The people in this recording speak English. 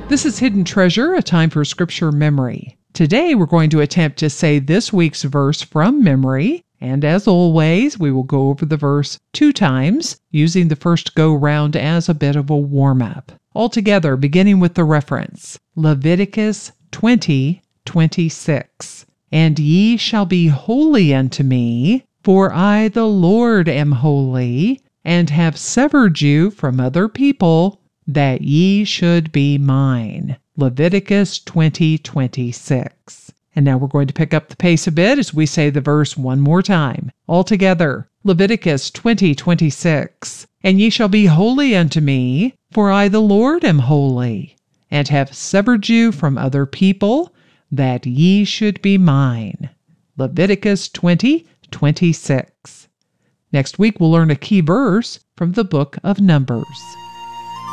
This is Hidden Treasure, a time for scripture memory. Today we're going to attempt to say this week's verse from memory, and as always, we will go over the verse 2 times, using the first go-round as a bit of a warm-up. Altogether, beginning with the reference, Leviticus 20:26. And ye shall be holy unto me, for I the Lord am holy, and have severed you from other people, that ye should be mine. Leviticus 20:26. And now we're going to pick up the pace a bit as we say the verse one more time. Altogether, Leviticus 20:26. And ye shall be holy unto me, for I the Lord am holy, and have severed you from other people, that ye should be mine. Leviticus 20:26. Next week we'll learn a key verse from the book of Numbers.